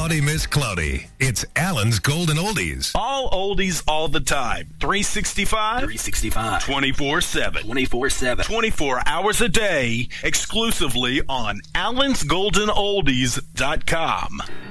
Howdy, Miss Cloudy. It's Alan's Golden Oldies. All oldies all the time. 365? 365. 24/7. 24/7. 24 hours a day, exclusively on AlansGoldenOldies.com.